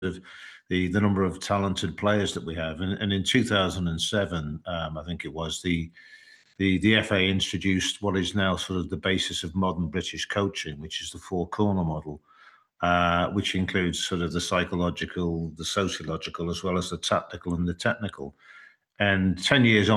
of the number of talented players that we have. And in 2007, I think it was the FA introduced what is now sort of the basis of modern British coaching, which is the four corner model, which includes sort of the psychological, the sociological, as well as the tactical and the technical. And 10 years